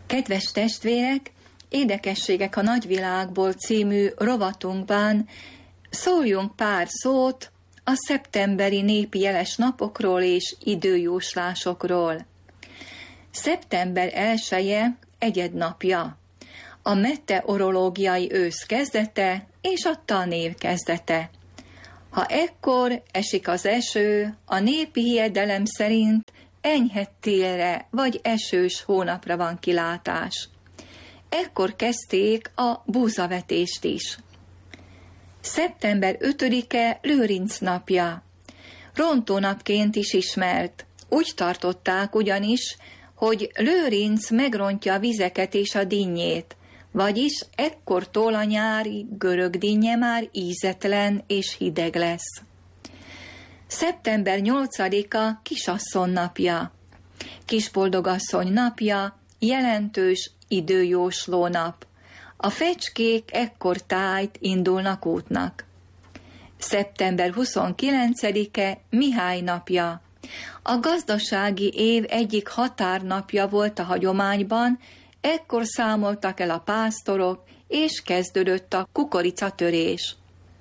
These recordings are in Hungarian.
Kedves testvérek, Érdekességek a nagyvilágból című rovatunkban szóljunk pár szót a szeptemberi népi jeles napokról és időjóslásokról. Szeptember 1-e egyednapja, a meteorológiai ősz kezdete és a tanév kezdete. Ha ekkor esik az eső, a népi hiedelem szerint enyhe télre vagy esős hónapra van kilátás. Ekkor kezdték a búzavetést is. Szeptember 5-e Lőrinc napja. Rontónapként is ismert. Úgy tartották ugyanis, hogy Lőrinc megrontja a vizeket és a dinnyét, vagyis ekkortól a nyári görög dinnye már ízetlen és hideg lesz. Szeptember 8-a Kisasszony napja. Kisboldogasszony napja, jelentős időjósló nap. A fecskék ekkor tájt indulnak útnak. Szeptember 29-e Mihály napja. A gazdasági év egyik határnapja volt a hagyományban, ekkor számoltak el a pásztorok, és kezdődött a kukoricatörés.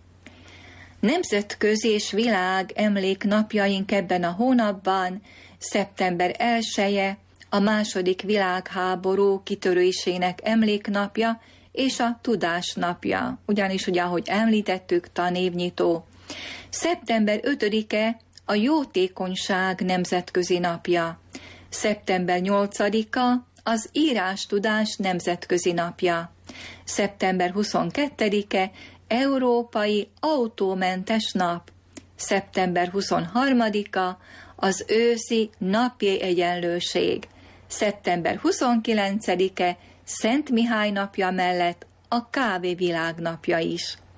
Nemzetközi és világ emléknapjaink ebben a hónapban szeptember 1-e, a második világháború kitörésének emléknapja és a tudás napja, ugyanis ugye, ahogy említettük, tanévnyitó. Szeptember 5-e a jótékonyság nemzetközi napja. Szeptember 8-a az írástudás nemzetközi napja. Szeptember 22-e Európai Autómentes nap. Szeptember 23-a az őszi napi egyenlőség. Szeptember 29-e Szent Mihály napja mellett a kávé világnapja is.